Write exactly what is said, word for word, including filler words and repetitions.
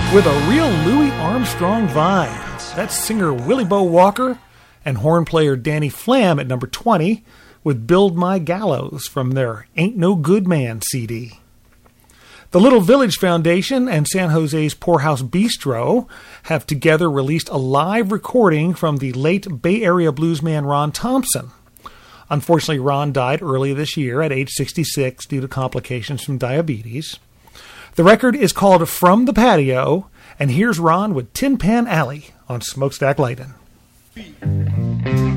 with a real Louis Armstrong vibe. That's singer Willie Bo Walker and horn player Danny Flam at number twenty with Build My Gallows from their Ain't No Good Man C D. The Little Village Foundation and San Jose's Poorhouse Bistro have together released a live recording from the late Bay Area bluesman Ron Thompson. Unfortunately, Ron died early this year at age sixty-six due to complications from diabetes. The record is called From the Patio, and here's Ron with Tin Pan Alley on Smokestack Lightin'.